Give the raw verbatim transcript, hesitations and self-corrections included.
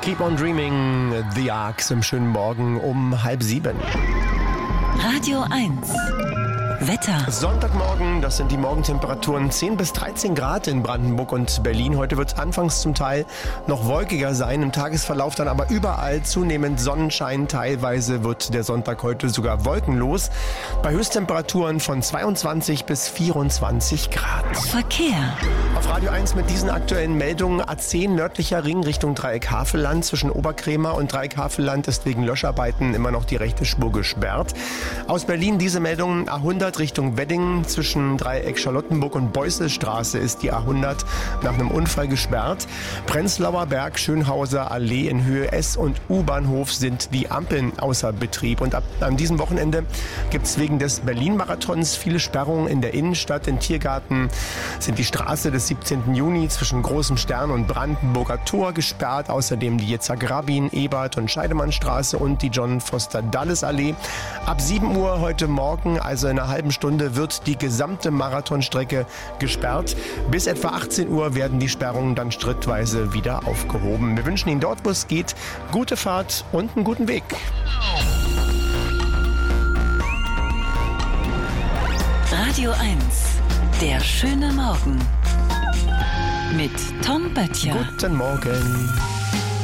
Keep on Dreaming, The Arcs im schönen Morgen um halb sieben. Radio eins. Wetter. Sonntagmorgen, das sind die Morgentemperaturen zehn bis dreizehn Grad in Brandenburg und Berlin. Heute wird es anfangs zum Teil noch wolkiger sein, im Tagesverlauf dann aber überall zunehmend Sonnenschein. Teilweise wird der Sonntag heute sogar wolkenlos, bei Höchsttemperaturen von zweiundzwanzig bis vierundzwanzig Grad. Verkehr. Auf Radio eins mit diesen aktuellen Meldungen: A zehn nördlicher Ring Richtung Dreieck Havelland. Zwischen Oberkrämer und Dreieck Havelland ist wegen Löscharbeiten immer noch die rechte Spur gesperrt. Aus Berlin diese Meldungen: A hundert Richtung Wedding. Zwischen Dreieck Charlottenburg und Beuselstraße ist die A hundert nach einem Unfall gesperrt. Prenzlauer Berg, Schönhauser Allee in Höhe S- und U-Bahnhof sind die Ampeln außer Betrieb. Und ab an diesem Wochenende gibt es wegen des Berlin-Marathons viele Sperrungen in der Innenstadt. In Tiergarten sind die Straße des siebzehnten Juni zwischen Großem Stern und Brandenburger Tor gesperrt. Außerdem die Yitzhak Rabin, Ebert und Scheidemannstraße und die John Foster Dulles Allee. Ab sieben Uhr heute Morgen, also in einer halben Stunde, wird die gesamte Marathonstrecke gesperrt. Bis etwa achtzehn Uhr werden die Sperrungen dann schrittweise wieder aufgehoben. Wir wünschen Ihnen dort, wo es geht, gute Fahrt und einen guten Weg. Radio eins. Der schöne Morgen. Mit Tom Böttcher. Guten Morgen.